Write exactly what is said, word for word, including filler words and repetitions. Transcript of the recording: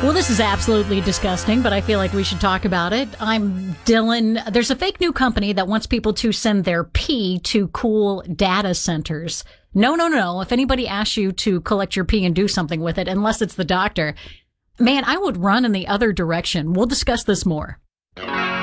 Well, this is absolutely disgusting, but I feel like we should talk about it. I'm Dylan. There's a fake new company that wants people to send their pee to cool data centers. No, no, no. If anybody asks you to collect your pee and do something with it, unless it's the doctor, man, I would run in the other direction. We'll discuss this more.